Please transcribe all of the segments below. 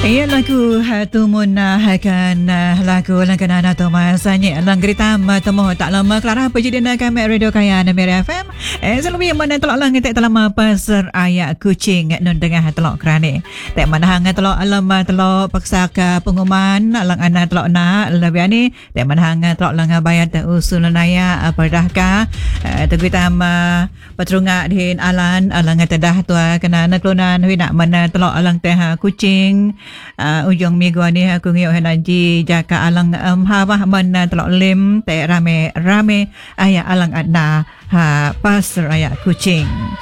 Ia lagu tumun akan lagu langganan atau masanya lang gerita temu tak lama Clara pejidina kami radio kaya Namiri FM. Selalu yang mana telok lang kita telah pasar ayak kucing nun tengah telok kerani. Tak mana hang telok alam telok paksa ke pengumuman lang anak telok na lebih ni. Tak mana hang telok lang bayar usul naya perdahka tegui tam patrunga din alan alang tedah tua kena naklunan nak mana telok alang teh kucing. Ujung minggu ni aku ngiyok henaji jaka alang hawah mana telok lim te rame ayah alang adna pasar ayak kucing.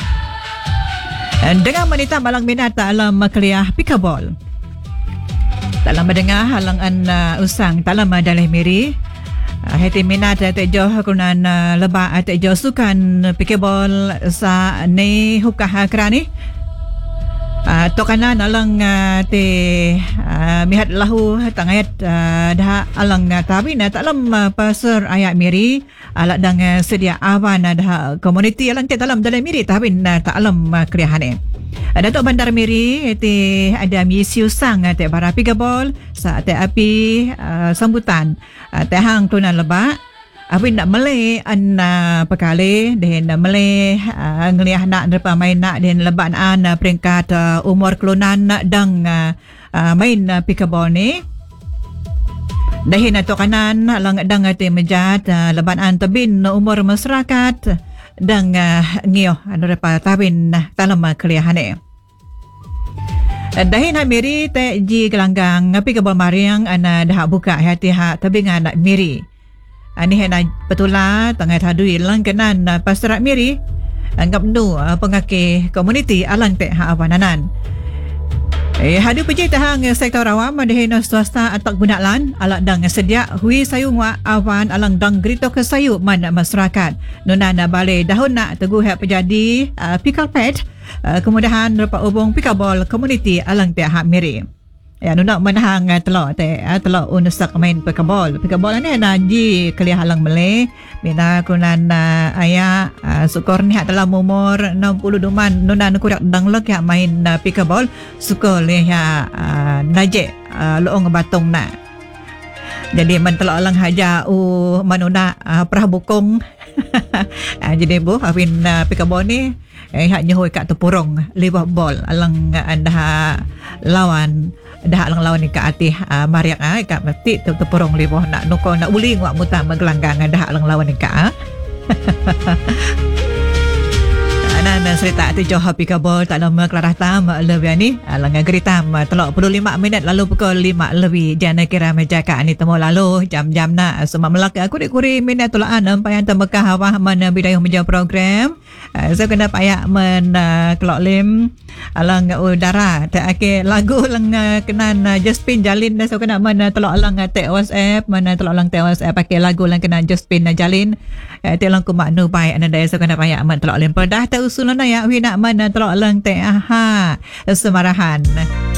Dengan menita malang minat alam kuliah pikabol. Dalam mendengar halang usang dalam dalih miri. Hati minat te jauh kunan lebah te jauh sukan pikabol sa ni hukah kerani. Tokanan alang te mihat lahu tangayat dah alang tapi na dalam pasar ayak miri alak dang sedia awan dah komuniti alang te dalam miri tapi na tak alam kriahane. Datuk Bandar Miri te ada misiu sang te para pikabol sa te api sambutan te hang tunan lebak. Awin nak melay an pekali dan melay ngeliah nak depa main nak dan leban an peringkat umur kelunan dang main pikabol ni. Dahin atau kanan lang dang te mejat leban an tebin umur masyarakat dang ngioh anu depa tabin dalam kuliah ni. Dahin miri te ji gelanggang pikabol mariang ana dah buka hati ha tebing anak miri. Ini hena petula tengah hadui lang kenan pasarat miri anggap nu pengaki komuniti alang te ha awananan. Hadu peji tahang sektor awam dehena swasta atak gunalan alak dang sedia hui sayu wa awan alang dang grito ke sayu man masyarakat. Nunana balai dahun nak teguh pejadi pikalpet kemudahan rupa ubung pikabol komuniti alang te ha miri. Ya nunak menahang telok te telok unusak main pikabol ni naji kuliah halang mele mina kunan aya sukor ni hak dalam umur 60 duman nunan kudak dang lek ya main pikabol sukor le ya naje loong batong na jadi mentelok lang haja manuna prah bukong jadi bu awin pikabol ni hak nyohoi kat tepurong liwah bol alang anda lawan dah alang lawan ni kat atih mariak kat mati tepurong liwah nak nuko nak uling wak muta magelanggang dah alang lawan ni kat Nana cerita tu Johor pikabol tak lama kelarah tam lebih ni alang geritam telok 45 minit lalu pukul 5 lebih jana kira meja kat ni temu lalu jam-jam nak semua melak kuri-kuri minit tulaan payan tembekah hawah mana bidayuh meja program saya kena payak men kelok lim alang udara tak ake lagu lang kenan Josephine Jalin dah saya kena mana telok alang tek WhatsApp mana telok alang tek WhatsApp pakai lagu lang kenan Josephine Jalin telang ku maknu baik anda saya kena payak men telok lim pedah usulan ya nak mana telok lang teh semarahan.